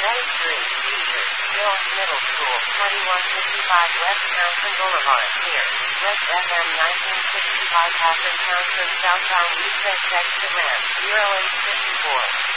That is true. Teacher. Mills Middle School, 2155 West Townsend Boulevard. Here. West FM 1965 Patrick Townsend Southbound East Text to RAM. 0 and 54.